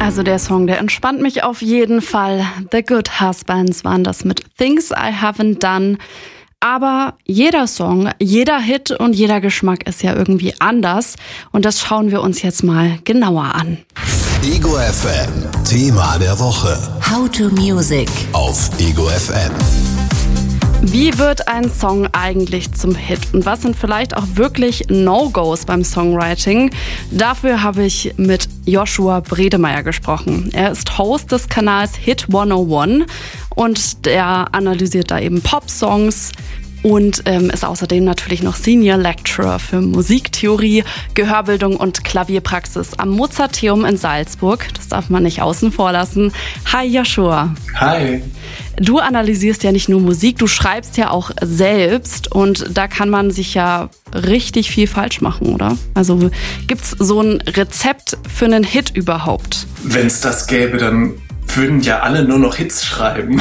Also der Song, der entspannt mich auf jeden Fall. The Good Husbands waren das mit Things I Haven't Done. Aber jeder Song, jeder Hit und jeder Geschmack ist ja irgendwie anders. Und das schauen wir uns jetzt mal genauer an. Ego FM, Thema der Woche. How to Music Auf Ego FM. Wie wird ein Song eigentlich zum Hit? Und was sind vielleicht auch wirklich No-Gos beim Songwriting? Dafür habe ich mit Joshua Bredemeier gesprochen. Er ist Host des Kanals Hit 101 und der analysiert da eben Pop-Songs und ist außerdem natürlich noch Senior Lecturer für Musiktheorie, Gehörbildung und Klavierpraxis am Mozarteum in Salzburg. Das darf man nicht außen vor lassen. Hi Joshua. Hi. Du analysierst ja nicht nur Musik, du schreibst ja auch selbst und da kann man sich ja richtig viel falsch machen, oder? Also gibt's so ein Rezept für einen Hit überhaupt? Wenn es das gäbe, dann würden ja alle nur noch Hits schreiben.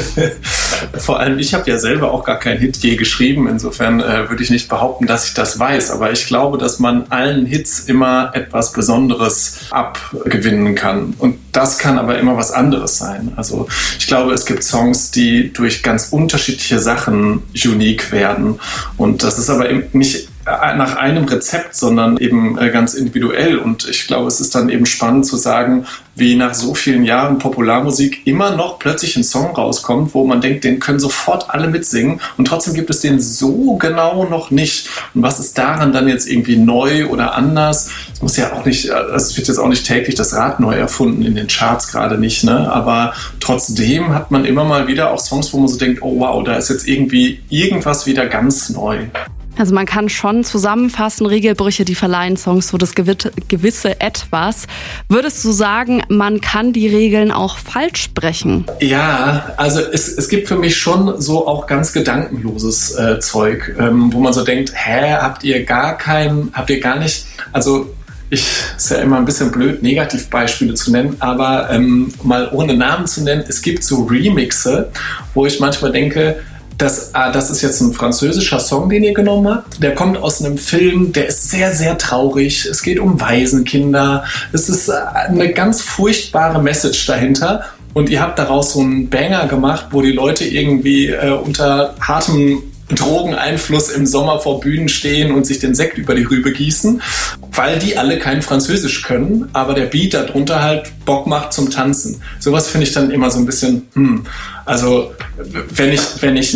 Vor allem, ich habe ja selber auch gar keinen Hit je geschrieben. Insofern würde ich nicht behaupten, dass ich das weiß. Aber ich glaube, dass man allen Hits immer etwas Besonderes abgewinnen kann. Und das kann aber immer was anderes sein. Also ich glaube, es gibt Songs, die durch ganz unterschiedliche Sachen unique werden. Und das ist aber eben nicht nach einem Rezept, sondern eben ganz individuell. Und ich glaube, es ist dann eben spannend zu sagen, wie nach so vielen Jahren Popularmusik immer noch plötzlich ein Song rauskommt, wo man denkt, den können sofort alle mitsingen und trotzdem gibt es den so genau noch nicht. Und was ist daran dann jetzt irgendwie neu oder anders? Es muss ja auch nicht, es wird jetzt auch nicht täglich das Rad neu erfunden, in den Charts gerade nicht, ne? Aber trotzdem hat man immer mal wieder auch Songs, wo man so denkt, oh wow, da ist jetzt irgendwie irgendwas wieder ganz neu. Also man kann schon zusammenfassen, Regelbrüche, die verleihen Songs so das gewisse Etwas. Würdest du sagen, man kann die Regeln auch falsch sprechen? Ja, also es gibt für mich schon so auch ganz gedankenloses Zeug, wo man so denkt, habt ihr gar nicht, also ist ja immer ein bisschen blöd, Negativbeispiele zu nennen, aber mal ohne Namen zu nennen, es gibt so Remixe, wo ich manchmal denke, das ist jetzt ein französischer Song, den ihr genommen habt. Der kommt aus einem Film, der ist sehr, sehr traurig. Es geht um Waisenkinder. Es ist eine ganz furchtbare Message dahinter. Und ihr habt daraus so einen Banger gemacht, wo die Leute irgendwie unter hartem Drogeneinfluss im Sommer vor Bühnen stehen und sich den Sekt über die Rübe gießen, weil die alle kein Französisch können, aber der Beat darunter halt Bock macht zum Tanzen. Sowas finde ich dann immer so ein bisschen, Also wenn ich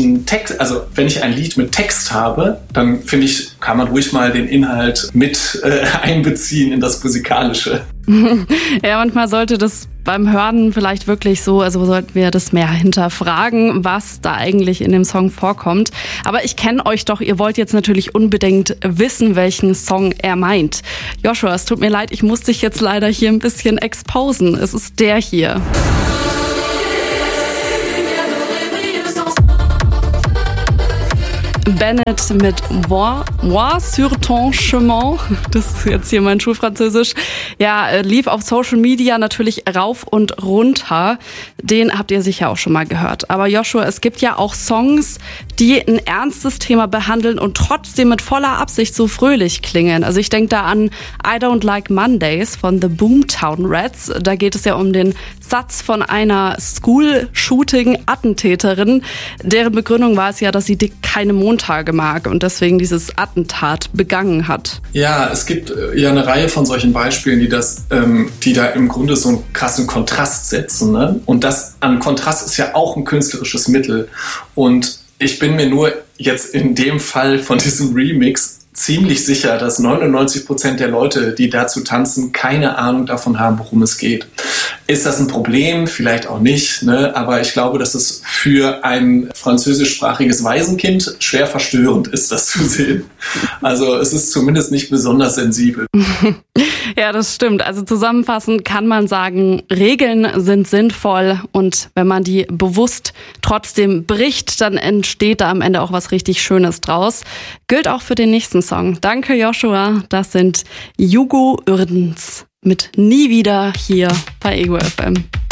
ein Lied mit Text habe, dann finde ich, kann man ruhig mal den Inhalt mit einbeziehen in das Musikalische. Ja, manchmal sollte das beim Hören vielleicht wirklich so, also sollten wir das mehr hinterfragen, was da eigentlich in dem Song vorkommt. Aber ich kenne euch doch, ihr wollt jetzt natürlich unbedingt wissen, welchen Song er meint. Joshua, es tut mir leid, ich muss dich jetzt leider hier ein bisschen exposen. Es ist der hier. Bennett mit Moi sur ton chemin. Das ist jetzt hier mein Schulfranzösisch. Ja, lief auf Social Media natürlich rauf und runter. Den habt ihr sicher auch schon mal gehört. Aber Joshua, es gibt ja auch Songs, die ein ernstes Thema behandeln und trotzdem mit voller Absicht so fröhlich klingen. Also ich denke da an I Don't Like Mondays von The Boomtown Rats. Da geht es ja um den Satz von einer School-Shooting-Attentäterin. Deren Begründung war es ja, dass sie keine Montage mag und deswegen dieses Attentat begangen hat. Ja, es gibt ja eine Reihe von solchen Beispielen, die da im Grunde so einen krassen Kontrast setzen, ne? Und das an Kontrast ist ja auch ein künstlerisches Mittel. Und ich bin mir nur jetzt in dem Fall von diesem Remix ziemlich sicher, dass 99% der Leute, die dazu tanzen, keine Ahnung davon haben, worum es geht. Ist das ein Problem? Vielleicht auch nicht, ne? Aber ich glaube, dass es für ein französischsprachiges Waisenkind schwer verstörend ist, das zu sehen. Also es ist zumindest nicht besonders sensibel. Ja, das stimmt. Also zusammenfassend kann man sagen, Regeln sind sinnvoll und wenn man die bewusst trotzdem bricht, dann entsteht da am Ende auch was richtig Schönes draus. Gilt auch für den nächsten Song. Danke, Joshua. Das sind Hugo Uerdens mit Nie wieder hier bei Ego FM.